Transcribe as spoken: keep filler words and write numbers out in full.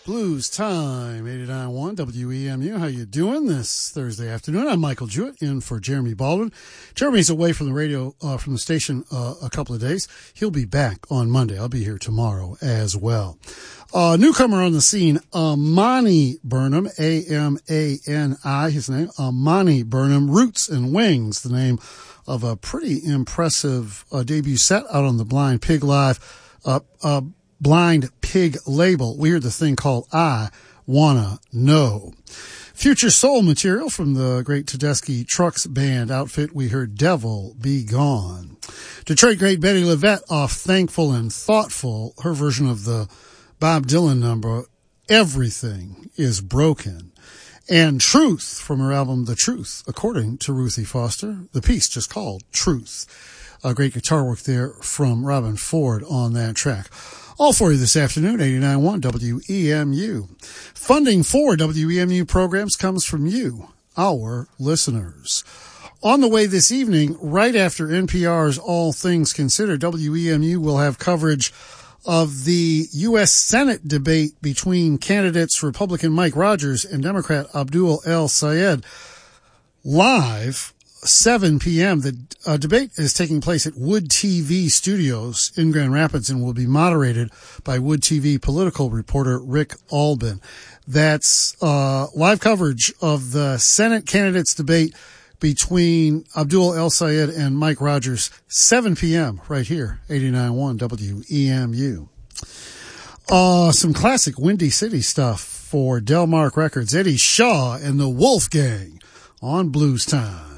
Blues Time, eighty-nine point one W E M U. How you doing this Thursday afternoon? I'm Michael Jewett, in for Jeremy Baldwin. Jeremy's away from the radio, uh, from the station uh, a couple of days. He'll be back on Monday. I'll be here tomorrow as well. Uh, newcomer on the scene, Amani Burnham, A M A N I, his name, Amani Burnham, Roots and Wings, the name of a pretty impressive uh, debut set out on the Blind Pig Live, uh, uh, Blind Pig label. We heard the thing called I Wanna Know. Future soul material from the great Tedeschi Trucks Band outfit. We heard Devil Be Gone. Detroit great Betty Levette off Thankful and Thoughtful, her version of the Bob Dylan number, Everything is Broken. And Truth from her album The Truth, according to Ruthie Foster. The piece just called Truth. A great guitar work there from Robin Ford on that track. All for you this afternoon, eighty-nine point one W E M U. Funding for W E M U programs comes from you, our listeners. On the way this evening, right after N P R's All Things Considered, W E M U will have coverage of the U S Senate debate between candidates Republican Mike Rogers and Democrat Abdul El Sayed live, seven p.m. The uh, debate is taking place at Wood T V Studios in Grand Rapids and will be moderated by Wood T V political reporter Rick Albin. That's uh, live coverage of the Senate candidates debate between Abdul El Sayed and Mike Rogers, seven p.m. right here, eighty-nine point one W E M U. Uh, some classic Windy City stuff for Delmark Records. Eddie Shaw and the Wolfgang on Blues Time.